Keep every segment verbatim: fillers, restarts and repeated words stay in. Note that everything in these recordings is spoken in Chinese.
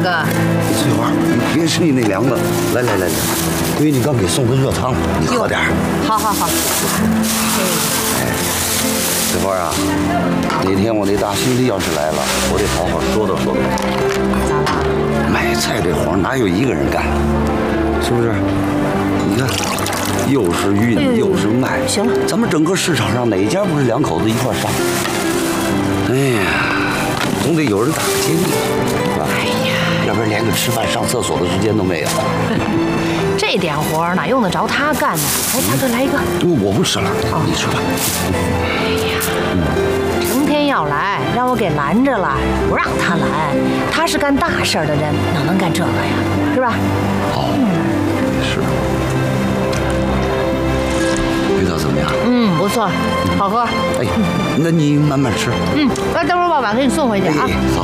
哥。 翠花，你别吃你那凉的，来来来来，闺女刚给送的热汤，你喝点。 好好好。 哎，翠花啊，哪天我那大兄弟要是来了，我得好好说道说道。 咋了？ 买菜这活哪有一个人干，是不是？你看，又是运、哎、又是卖， 行了， 咱们整个市场上哪家不是两口子一块上？哎呀，总得有人打个接力，是吧？ 哎呀， 要不然连个吃饭、上厕所的时间都没有。 这点活哪用得着他干呢？哎，大哥来一个。 我不吃了，哦、你吃吧。 哎呀，嗯、成天要来，让我给拦着了，不让他来。他是干大事的人，哪能干这个呀？是吧？ 哦，嗯、是。味道怎么样？ 嗯，不错，好喝。 哎，那你慢慢吃。 嗯，那等会儿把碗给你送回去啊。 哎、好。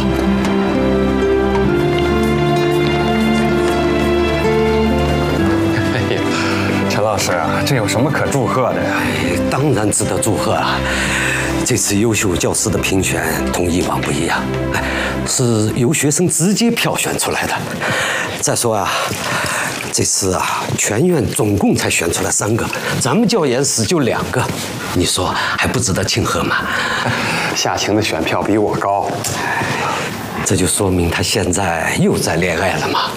哎呀，陈老师啊，这有什么可祝贺的呀？ 哎，当然值得祝贺啊！这次优秀教师的评选同以往不一样，哎，是由学生直接票选出来的。再说啊。这次啊，全院总共才选出来三个，咱们教研室就两个，你说还不值得庆贺吗？ 夏晴的选票比我高， 这就说明他现在又在恋爱了嘛。